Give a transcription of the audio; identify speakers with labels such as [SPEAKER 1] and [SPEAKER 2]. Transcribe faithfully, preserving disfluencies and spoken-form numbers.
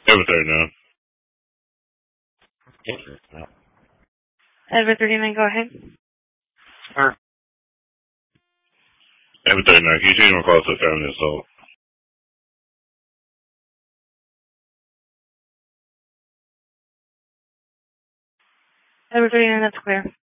[SPEAKER 1] Edward thirty-nine.
[SPEAKER 2] Edward thirty-nine, go ahead.
[SPEAKER 3] Sure.
[SPEAKER 1] Edward thirty-nine, can you change my call to family assault?
[SPEAKER 2] Edward thirty-nine, that's clear.